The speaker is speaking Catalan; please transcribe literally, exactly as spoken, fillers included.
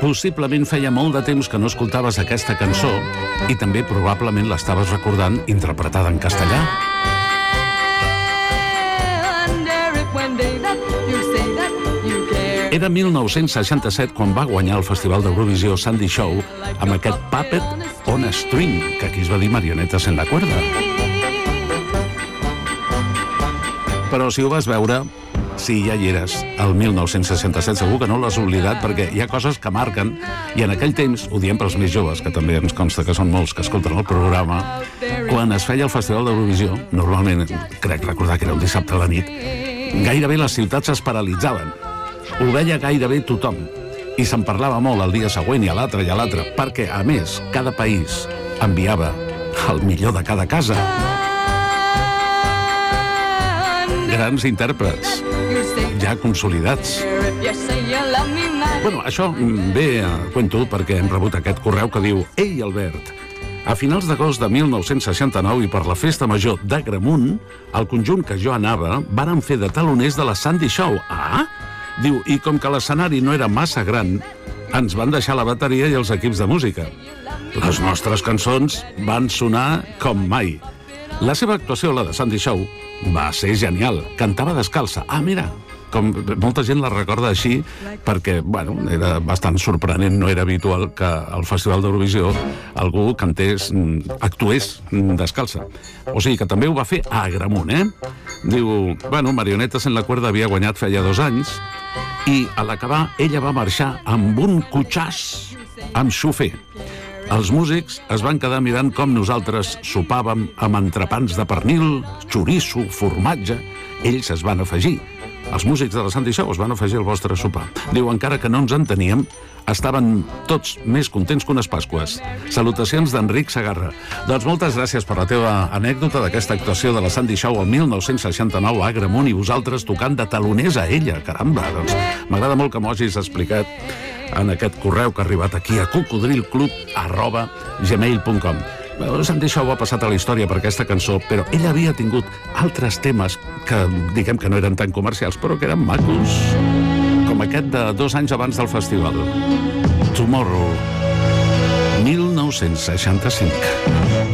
Possiblement feia molt de temps que no escoltaves aquesta cançó i també probablement l'estaves recordant interpretada en castellà. Era mil nou-cents seixanta-set quan va guanyar el Festival d'Eurovisió Sandy Shaw amb aquest Puppet on a String, que aquí es va dir Marionetes en la cuerda. Però si ho vas veure, si ja hi eres, el mil nou-cents seixanta-set, segur que no l'has oblidat, perquè hi ha coses que marquen, i en aquell temps, ho diem pels més joves, que també ens consta que són molts que escolten el programa, quan es feia el Festival d'Eurovisió, normalment, crec recordar que era un dissabte a la nit, gairebé les ciutats es paralitzaven. Ho veia gairebé tothom, i se'n parlava molt el dia següent i a l'altre i a l'altre, perquè, a més, cada país enviava el millor de cada casa. Grans intèrprets, ja consolidats. Bueno, això ve a cuento perquè hem rebut aquest correu que diu: Ei, Albert, a finals d'agost de mil nou-cents seixanta-nou i per la festa major d'Agramunt, el conjunt que jo anava varen fer de taloners de la Sandy Shaw. Ah? Diu, i com que l'escenari no era massa gran, ens van deixar la bateria i els equips de música. Les nostres cançons van sonar com mai. La seva actuació, la de Sandy Shaw, va ser genial. Cantava descalça. Ah, mira, com molta gent la recorda així perquè, bueno, era bastant sorprenent, no era habitual que al Festival d'Eurovisió algú cantés, actués descalça. O sigui que també ho va fer a Agramunt, eh? Diu, bueno, Marionetes en la cuerda havia guanyat feia dos anys i a l'acabar ella va marxar amb un cotxàs amb xofer. Els músics es van quedar mirant com nosaltres sopàvem amb entrepans de pernil, xoriço, formatge. Ells es van afegir. Els músics de la Sandy Shaw es van afegir al vostre sopar. Diu, encara que no ens enteníem, estaven tots més contents que unes Pasques. Salutacions d'Enric Segarra. Doncs moltes gràcies per la teva anècdota d'aquesta actuació de la Sandy Shaw el mil nou-cents seixanta-nou a Agramunt i vosaltres tocant de taloners a ella. Caramba, doncs m'agrada molt que m'ho hagis explicat en aquest correu que ha arribat aquí a cocodrilclub arroba gmail punt com. Sandy Shaw ha passat a la història per aquesta cançó, però ella havia tingut altres temes que, diguem que no eren tan comercials, però que eren macos, com aquest de dos anys abans del festival. Tomorrow, mil nou-cents seixanta-cinc.